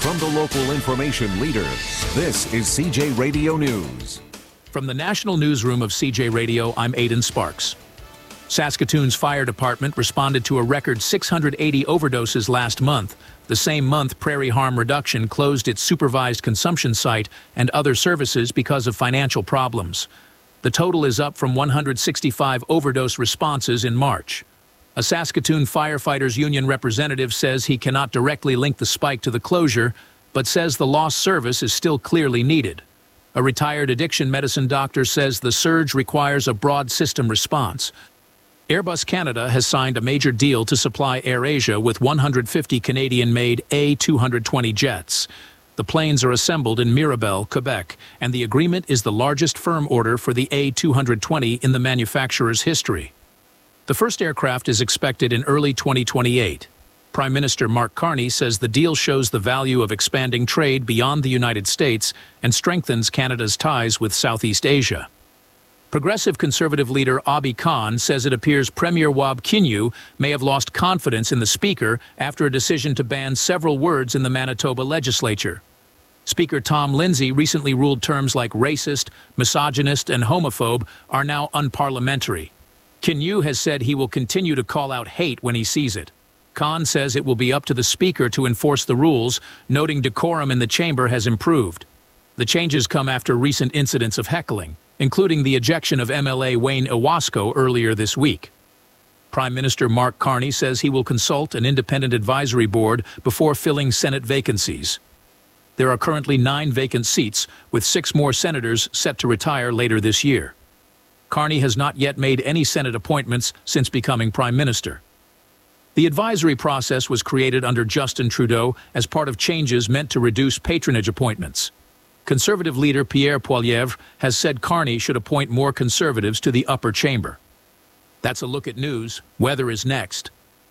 From the local information leader, this is CJ Radio News. From the National Newsroom of CJ Radio, I'm Aidan Sparks. Saskatoon's fire department responded to a record 680 overdoses last month. The same month, Prairie Harm Reduction closed its supervised consumption site and other services because of financial problems. The total is up from 165 overdose responses in March. A Saskatoon Firefighters Union representative says he cannot directly link the spike to the closure, but says the lost service is still clearly needed. A retired addiction medicine doctor says the surge requires a broad system response. Airbus Canada has signed a major deal to supply AirAsia with 150 Canadian-made A220 jets. The planes are assembled in Mirabel, Quebec, and the agreement is the largest firm order for the A220 in the manufacturer's history. The first aircraft is expected in early 2028. Prime Minister Mark Carney says the deal shows the value of expanding trade beyond the United States and strengthens Canada's ties with Southeast Asia. Progressive Conservative leader Abi Khan says it appears Premier Wab Kinew may have lost confidence in the Speaker after a decision to ban several words in the Manitoba legislature. Speaker Tom Lindsay recently ruled terms like racist, misogynist, and homophobe are now unparliamentary. Kinew has said he will continue to call out hate when he sees it. Khan says it will be up to the Speaker to enforce the rules, noting decorum in the chamber has improved. The changes come after recent incidents of heckling, including the ejection of MLA Wayne Owasco earlier this week. Prime Minister Mark Carney says he will consult an independent advisory board before filling Senate vacancies. There are currently 9 vacant seats, with 6 more senators set to retire later this year. Carney has not yet made any Senate appointments since becoming Prime Minister. The advisory process was created under Justin Trudeau as part of changes meant to reduce patronage appointments. Conservative leader Pierre Poilievre has said Carney should appoint more Conservatives to the upper chamber. That's a look at news. Weather is next.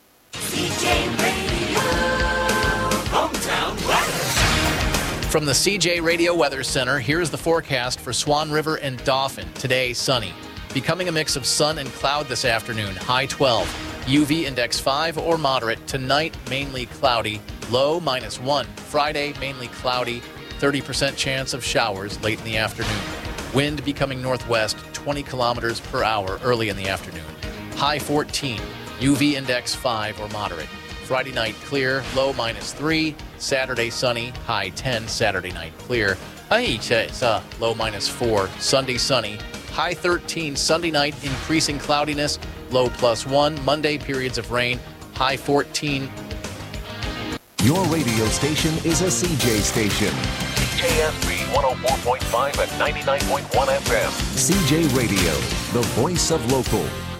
CJ Radio, hometown weather. From the CJ Radio Weather Center, here's the forecast for Swan River and Dauphin. Today, sunny. Becoming a mix of sun and cloud this afternoon, high 12. UV index 5 or moderate. Tonight, mainly cloudy, low -1. Friday, mainly cloudy, 30% chance of showers late in the afternoon. Wind becoming northwest, 20 kilometers per hour early in the afternoon. High 14, UV index 5 or moderate. Friday night clear, low -3. Saturday sunny, high 10. Saturday night clear. Low -4. Sunday sunny, high 13. Sunday night increasing cloudiness, low +1. Monday periods of rain, high 14. Your radio station is a CJ station. CJSB 104.5 and 99.1 FM. CJ Radio, the voice of local.